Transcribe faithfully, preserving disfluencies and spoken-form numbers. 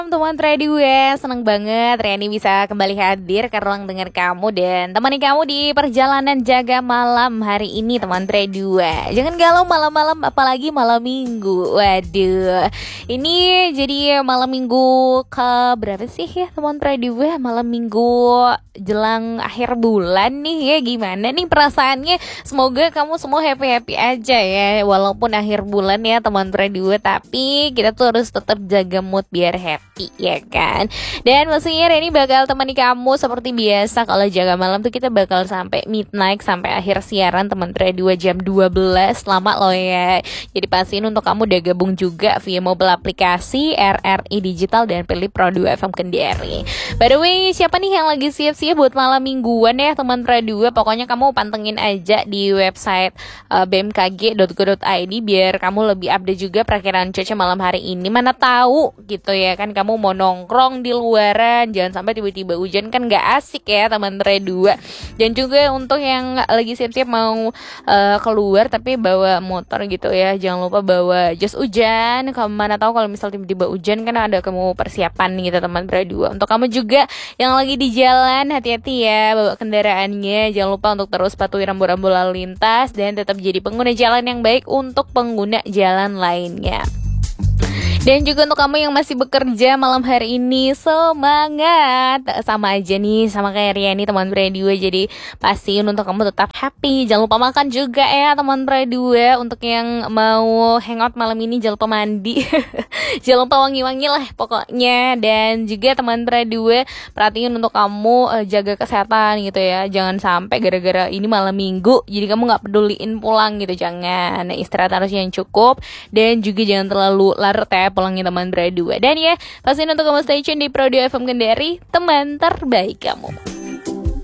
Teman Tradue, seneng banget Reni bisa kembali hadir ke ruang dengar kamu dan temani kamu di perjalanan jaga malam hari ini teman Tradue. Jangan galau malam-malam, apalagi malam minggu. Waduh, ini jadi malam minggu ke berapa sih ya teman Tradue? Malam minggu jelang akhir bulan nih ya. Gimana nih perasaannya? Semoga kamu semua happy-happy aja ya, walaupun akhir bulan ya teman Tradue. Tapi kita tuh harus tetap jaga mood biar happy, ya kan? Dan maksudnya Reni bakal temani kamu seperti biasa. Kalau jaga malam tuh kita bakal sampai midnight, sampai akhir siaran teman Tradue jam dua belas. Lama loh ya. Jadi pastiin untuk kamu udah gabung juga via mobile aplikasi R R I Digital dan pilih Pro dua F M Kendari. By the way, siapa nih yang lagi siap-siap buat malam mingguan ya teman Tradue? Pokoknya kamu pantengin aja di website uh, b m k g dot go dot i d biar kamu lebih update juga perakiraan cuaca malam hari ini. Mana tahu gitu ya kan, kamu mau nongkrong di luaran, jangan sampai tiba-tiba hujan, kan gak asik ya teman Tradue. Dan juga untuk yang lagi siap-siap mau uh, keluar tapi bawa motor gitu ya, jangan lupa bawa jas hujan. Kamu mana tahu kalau misal tiba-tiba hujan kan ada kamu persiapan gitu teman Tradue. Untuk kamu juga yang lagi di jalan, hati-hati ya bawa kendaraannya. Jangan lupa untuk terus patuhi rambu-rambu lalu lintas dan tetap jadi pengguna jalan yang baik untuk pengguna jalan lainnya. Dan juga untuk kamu yang masih bekerja malam hari ini, semangat. Sama aja nih sama kayak Riani teman Tradue. Jadi pastiin untuk kamu tetap happy. Jangan lupa makan juga ya teman Tradue. Untuk yang mau hangout malam ini jangan lupa mandi. Jangan lupa wangi-wangi lah pokoknya. Dan juga teman Tradue, perhatiin untuk kamu uh, jaga kesehatan gitu ya. Jangan sampai gara-gara ini malam minggu jadi kamu gak peduliin pulang gitu. Jangan. Nah, istirahat harus yang cukup. Dan juga jangan terlalu larut ya pulangnya teman Tradue. Dan ya, pastiin untuk kamu stay tune di Pro dua F M Kendari, teman terbaik kamu.